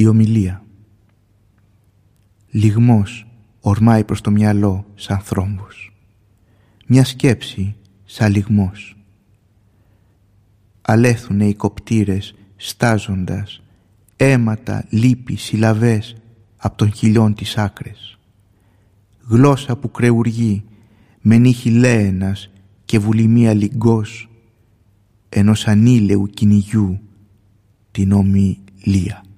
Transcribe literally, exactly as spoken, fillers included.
Η ομιλία. Λυγμός ορμάει προς το μυαλό σαν θρόμβος. Μια σκέψη σαν λυγμός. Αλέθουνε οι κοπτήρες στάζοντας, αίματα, λύπη, συλλαβές απ' των χιλιών τις άκρες. Γλώσσα που κρεουργεί με νύχι λέενας και βουλημία λυγκός ενός ανήλαιου κυνηγιού την ομιλία.